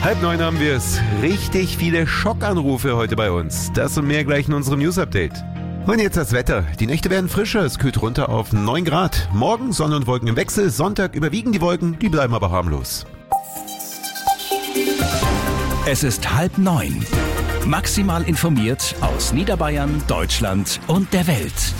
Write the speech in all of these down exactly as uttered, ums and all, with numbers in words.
Halb neun haben wir es. Richtig viele Schockanrufe heute bei uns. Das und mehr gleich in unserem News-Update. Und jetzt das Wetter. Die Nächte werden frischer, es kühlt runter auf neun Grad. Morgen Sonne und Wolken im Wechsel, Sonntag überwiegen die Wolken, die bleiben aber harmlos. Es ist halb neun. Maximal informiert aus Niederbayern, Deutschland und der Welt.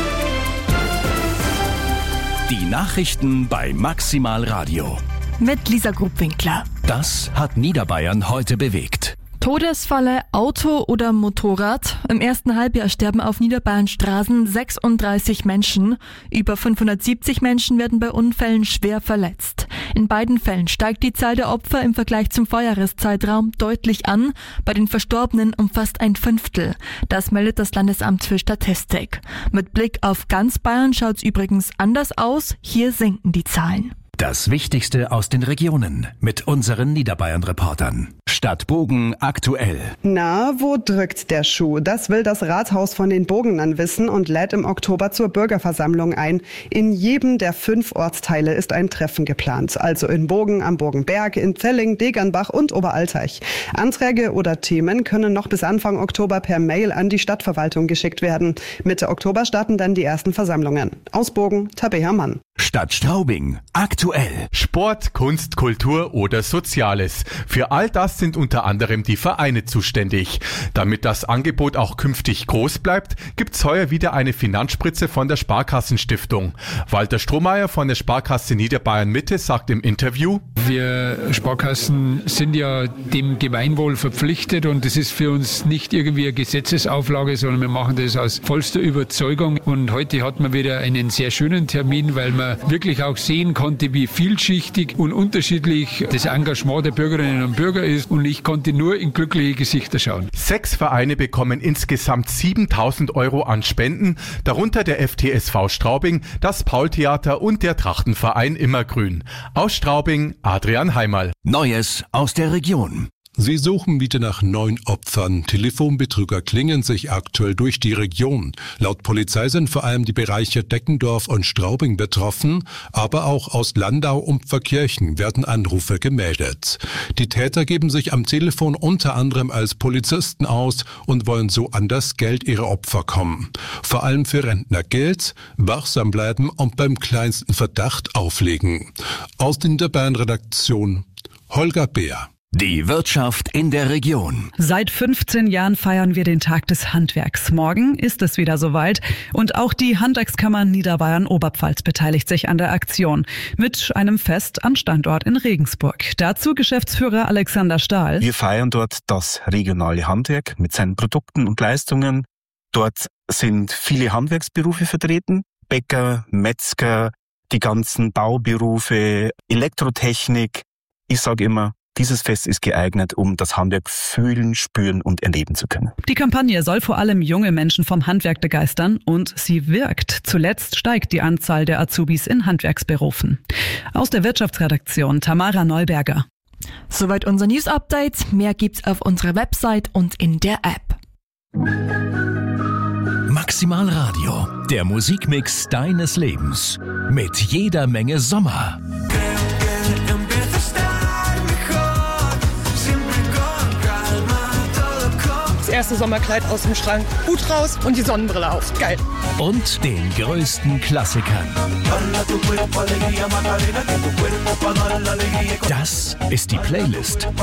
Die Nachrichten bei Maximal Radio. Mit Lisa Grubwinkler. Das hat Niederbayern heute bewegt. Todesfalle, Auto oder Motorrad. Im ersten Halbjahr sterben auf Niederbayerns Straßen sechsunddreißig Menschen. Über fünfhundertsiebzig Menschen werden bei Unfällen schwer verletzt. In beiden Fällen steigt die Zahl der Opfer im Vergleich zum Vorjahreszeitraum deutlich an. Bei den Verstorbenen um fast ein Fünftel. Das meldet das Landesamt für Statistik. Mit Blick auf ganz Bayern schaut's übrigens anders aus. Hier sinken die Zahlen. Das Wichtigste aus den Regionen mit unseren Niederbayern-Reportern. Stadt Bogen aktuell. Na, wo drückt der Schuh? Das will das Rathaus von den Bogenern wissen und lädt im Oktober zur Bürgerversammlung ein. In jedem der fünf Ortsteile ist ein Treffen geplant. Also in Bogen, am Bogenberg, in Zelling, Degernbach und Oberalteich. Anträge oder Themen können noch bis Anfang Oktober per Mail an die Stadtverwaltung geschickt werden. Mitte Oktober starten dann die ersten Versammlungen. Aus Bogen, Tabea Mann. Stadt Straubing aktuell. Sport, Kunst, Kultur oder Soziales. Für all das sind unter anderem die Vereine zuständig. Damit das Angebot auch künftig groß bleibt, gibt's heuer wieder eine Finanzspritze von der Sparkassenstiftung. Walter Strohmeier von der Sparkasse Niederbayern Mitte sagt im Interview: Wir Sparkassen sind ja dem Gemeinwohl verpflichtet und das ist für uns nicht irgendwie eine Gesetzesauflage, sondern wir machen das aus vollster Überzeugung. Und heute hatten wir wieder einen sehr schönen Termin, weil man wirklich auch sehen konnte, wie vielschichtig und unterschiedlich das Engagement der Bürgerinnen und Bürger ist, und ich konnte nur in glückliche Gesichter schauen. Sechs Vereine bekommen insgesamt siebentausend Euro an Spenden, darunter der F T S V Straubing, das Paultheater und der Trachtenverein Immergrün. Aus Straubing, Adrian Heimerl. Neues aus der Region. Sie suchen wieder nach neun Opfern. Telefonbetrüger klingen sich aktuell durch die Region. Laut Polizei sind vor allem die Bereiche Deckendorf und Straubing betroffen, aber auch aus Landau und Pfarrkirchen werden Anrufe gemeldet. Die Täter geben sich am Telefon unter anderem als Polizisten aus und wollen so an das Geld ihrer Opfer kommen. Vor allem für Rentner gilt: wachsam bleiben und beim kleinsten Verdacht auflegen. Aus der Niederbayern-Redaktion Holger Beer. Die Wirtschaft in der Region. Seit fünfzehn Jahren feiern wir den Tag des Handwerks. Morgen ist es wieder soweit und auch die Handwerkskammer Niederbayern-Oberpfalz beteiligt sich an der Aktion mit einem Fest am Standort in Regensburg. Dazu Geschäftsführer Alexander Stahl. Wir feiern dort das regionale Handwerk mit seinen Produkten und Leistungen. Dort sind viele Handwerksberufe vertreten: Bäcker, Metzger, die ganzen Bauberufe, Elektrotechnik. Ich sage immer, dieses Fest ist geeignet, um das Handwerk fühlen, spüren und erleben zu können. Die Kampagne soll vor allem junge Menschen vom Handwerk begeistern und sie wirkt. Zuletzt steigt die Anzahl der Azubis in Handwerksberufen. Aus der Wirtschaftsredaktion Tamara Neuberger. Soweit unser News-Update. Mehr gibt's auf unserer Website und in der App. Maximal Radio, der Musikmix deines Lebens. Mit jeder Menge Sommer. Das erste Sommerkleid aus dem Schrank, Hut raus und die Sonnenbrille auf. Geil. Und den größten Klassikern. Das ist die Playlist